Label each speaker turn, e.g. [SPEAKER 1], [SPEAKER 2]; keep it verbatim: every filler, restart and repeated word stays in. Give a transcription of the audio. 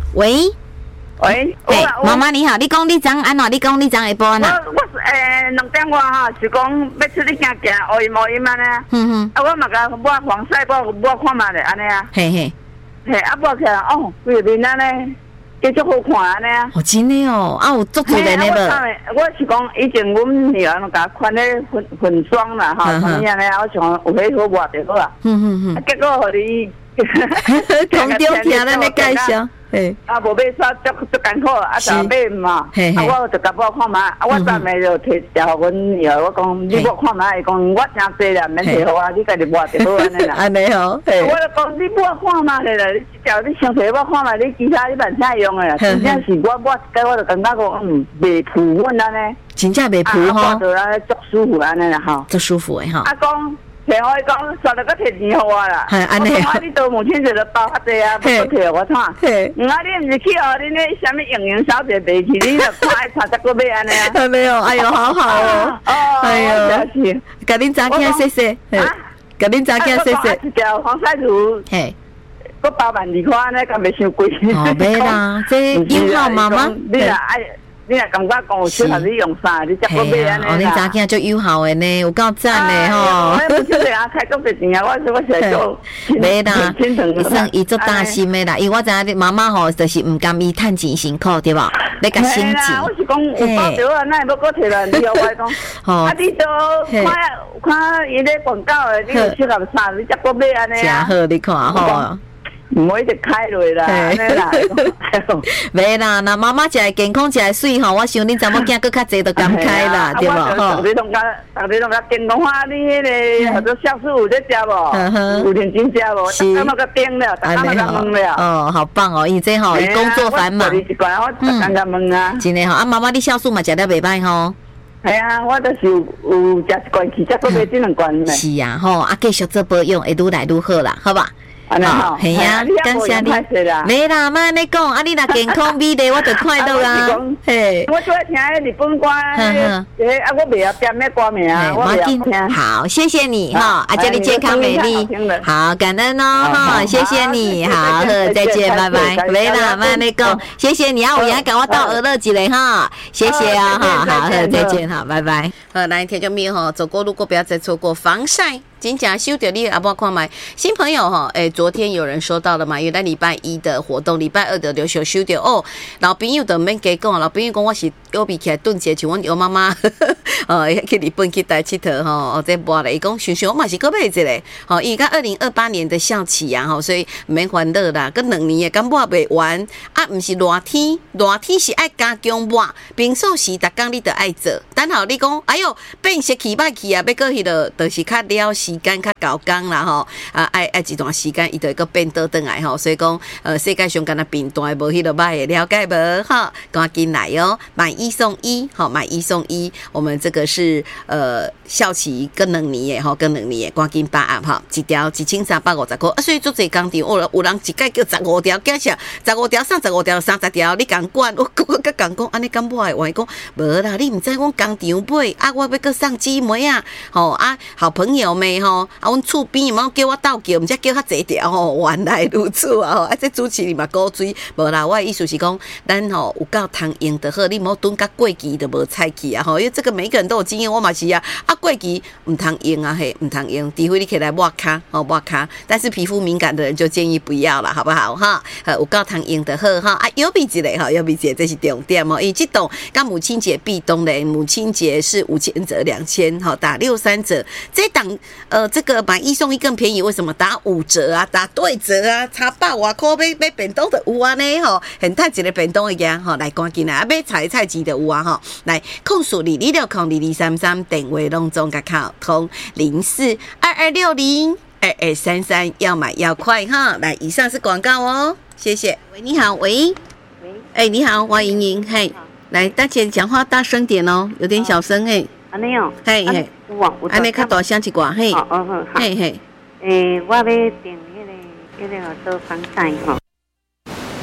[SPEAKER 1] 喂
[SPEAKER 2] 喂，
[SPEAKER 1] 嘿，妈妈你好，你讲你昨安怎？你讲你昨下晡安怎？
[SPEAKER 2] 我我诶两点外哈，是讲要出去行行，乌阴乌阴安尼啊。
[SPEAKER 1] 哼哼，
[SPEAKER 2] 啊，我嘛甲抹防晒，抹抹看嘛咧安尼啊。
[SPEAKER 1] 嘿嘿，
[SPEAKER 2] 嘿，啊抹起来哦，规个面安尼，继续好看安尼啊。
[SPEAKER 1] 哦，真的哦，啊有足多人的无？
[SPEAKER 2] 我是讲以前阮女儿甲款咧粉粉霜啦哈，什么安尼啊，我想有迄好抹就好啊。
[SPEAKER 1] 哼哼哼，
[SPEAKER 2] 结果互你。
[SPEAKER 1] 空中听咱咧介绍，嘿，
[SPEAKER 2] 啊，无买煞足足艰苦，啊，就买嘛，啊，我就甲我看嘛，啊，我昨暝就摕条互阮女儿，我讲你抹看嘛，伊讲我真济啦，免摕互我，你家己抹就好安尼啦。
[SPEAKER 1] 安尼哦，
[SPEAKER 2] 我就讲你抹看嘛咧啦，你一条你先摕抹看嘛，你其他你万啥用诶啦？真正是我抹一个我就感觉讲嗯，袂浮阮安尼，
[SPEAKER 1] 真正袂浮吼，
[SPEAKER 2] 抹着安尼足舒服安尼啦吼，
[SPEAKER 1] 足舒服诶吼。
[SPEAKER 2] 啊讲。摕我伊讲，煞了个摕钱互我啦。
[SPEAKER 1] 系安尼。
[SPEAKER 2] 我讲你到母亲节就包较济啊，不摕我看。嘿。嗯啊，你毋是去哦？恁那什么营营小姐卖去，你就看爱查十个买安尼啊？
[SPEAKER 1] 还没有，哎呦，好好哦。哦。哎呦，是。甲恁查囝谢谢。啊。甲恁查囝谢谢。
[SPEAKER 2] 一条防晒乳。嘿。我包万二块安尼，敢袂伤贵？
[SPEAKER 1] 哦，没啦，这友好妈妈。
[SPEAKER 2] 你若爱。你若感觉讲有适合你用啥，你才个买安尼啦。
[SPEAKER 1] 哦，恁查囝足友好诶呢，有够赞诶吼。
[SPEAKER 2] 我不晓得啊，开足侪钱啊，我说我是做。
[SPEAKER 1] 没啦，伊算伊足大心诶啦，因为我知影妈妈吼，就是毋甘伊趁钱辛苦对吧？你甲省钱。
[SPEAKER 2] 我是讲有包着啊，那要搁摕来你我讲。哦。啊，你都看看伊咧广告诶，你有适合啥，你才个买安尼啊。
[SPEAKER 1] 真好，你看吼。
[SPEAKER 2] 唔好一直开落啦，安尼啦，
[SPEAKER 1] 袂啦，那妈妈食会健康，食会水吼，我想恁查某囝搁较济都敢开啦，对无吼？
[SPEAKER 2] 逐日拢甲，逐日拢甲电动化，你迄个或者酵素有在食无？有认真食无？是，那么个冰了，大家个问了。哦，
[SPEAKER 1] 好棒哦，伊这吼，伊工作繁忙。
[SPEAKER 2] 嗯，刚刚问啊。
[SPEAKER 1] 真诶吼，啊妈妈你酵素嘛食得袂歹吼。
[SPEAKER 2] 系啊，我就是有有食一罐去，才搁买这两罐呢。
[SPEAKER 1] 是啊，吼，啊继续做保养，会愈来愈好啦，好吧？
[SPEAKER 2] 好，系
[SPEAKER 1] 啊，感谢你。没啦，莫你讲，啊，你若健康美丽，我就快乐啊。
[SPEAKER 2] 嘿，我最爱听迄日本歌，诶，啊，我袂晓点咩歌名啊，我袂晓听。好，
[SPEAKER 1] 谢谢你哈，啊，祝你健康美丽。好，感恩哦，哈，谢谢你，好，再见，拜拜。没啦，莫你讲，谢谢你啊，我也赶我到俄勒几嘞哈，谢谢啊，哈，好，再见哈，拜拜。好，来听众朋友哈，走过路过不要再错过防晒。真正收到你阿伯看买新朋友哈，哎、欸，昨天有人说到了嘛，原来礼拜一的活动，礼拜二的留学收到哦，老朋友都免加讲，老朋友讲我是有比起来顿节，像阮有妈妈，呃，去日本去台佚佗吼，哦，这播了，伊讲想想我嘛是搁买一个，吼，伊个二零二八年的校期啊，吼，所以唔免烦恼啦，跟两年的敢抹袂完，啊，唔是热天，热天是爱加强抹，平素时逐工你都爱做，等候你讲，哎哟，变色起歹去啊，要过迄个就是较了。时间较高工啦吼，啊爱爱一段时间，伊就会个变倒转来吼，所以讲呃世界上敢若变大无迄个歹了解无哈，赶紧来哦，买一送一，好买一送一，我们这个是呃校期跟两年的吼，跟两年的赶紧把握哈，一条一千三百五十块，啊所以做这工程，哦有人一届叫十五条，加上十五条上十五条三十条，你共管我我甲讲讲，安尼敢我会讲无啦，你毋知阮工程买啊，我要搁送姊妹啊，吼啊好朋友们。吼，啊，阮厝边有冇叫我斗叫，毋则叫较济条吼，原来如此啊！吼，啊，这主持人嘛鼓吹，无啦，我的意思是讲，咱吼有够通用就好，你莫蹲甲过期就无菜去啊！吼，因为这个每个人都有经验，我嘛是啊，啊过期毋通用啊，嘿，毋通用，除非你起来抹骹，吼抹骹，但是皮肤敏感的人就建议不要了，好不好？哈，有够通用就好哈！啊，有比一个哈，有比一个这是重点哦，因为这档甲母亲节壁咚嘞，母亲节是五千折两千，好打六三折，这档。呃，这个买一送一更便宜，为什么打五折啊？打对折啊，差百外块买买便当的有啊呢吼，很太一个便当的呀吼，来赶紧来，买菜菜钱的有啊吼，来控诉你二六空二二三三电话拢总甲靠通零四二二六零二二三三，要买要快哈。来，以上是广告哦，谢谢。喂，你好，喂，喂，哎、欸，你好，王莹莹，嘿，来，大姐讲话大声点哦，有点小声哎。
[SPEAKER 3] 安尼哦，
[SPEAKER 1] 嘿嘿，安尼较大声一寡，嘿，
[SPEAKER 3] 哦哦好，
[SPEAKER 1] 嘿嘿，
[SPEAKER 3] 诶，我要订迄个迄个做防晒吼，